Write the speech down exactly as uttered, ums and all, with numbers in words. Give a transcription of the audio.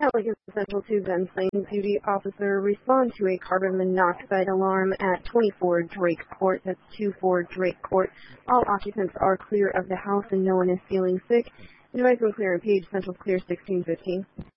Allegan Central two Gunslinging Duty Officer respond to a carbon monoxide alarm at twenty-four Drake Court. That's twenty-four Drake Court. All occupants are clear of the house and no one is feeling sick. Advice when clear and page Central clear sixteen fifteen.